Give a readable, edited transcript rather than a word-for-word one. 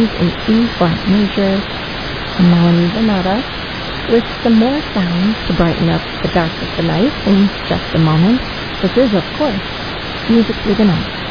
ends in E-flat major, non sonata, with some more sounds to brighten up the dark of the night in just a moment. This is, of course, Music Through the Night.